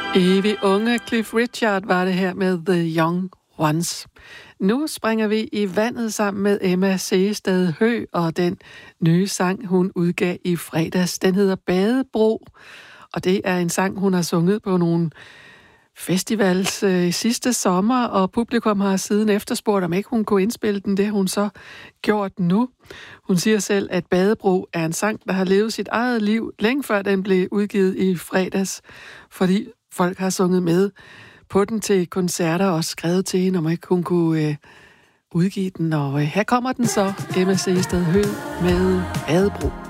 Evig unge Cliff Richard var det her med The Young Ones. Nu springer vi i vandet sammen med Emma Sehested Høegh og den nye sang, hun udgav i fredags. Den hedder Badebro, og det er en sang, hun har sunget på nogle festivals sidste sommer, og publikum har siden efterspurgt, om ikke hun kunne indspille den. Det har hun så gjort nu. Hun siger selv, at Badebro er en sang, der har levet sit eget liv længe før den blev udgivet i fredags, fordi folk har sunget med på den til koncerter og skrevet til hende, om ikke hun kunne udgive den. Og her kommer den så, Emma Sehested Høegh med Badebro.